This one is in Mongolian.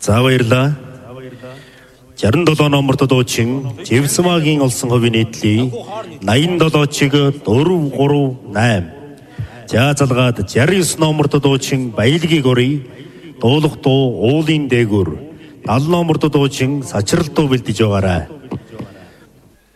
За баярлалаа. 67 номерт дуучин Живсмагийн олсон хувийн нийтлээ 87 чиг 438. За залгаад 69 номерт дуучин Баялгийн горий дуулах дуу уулын дээгүр 70 номерт дуучин Сачралтуу бэлдэж байгаарай.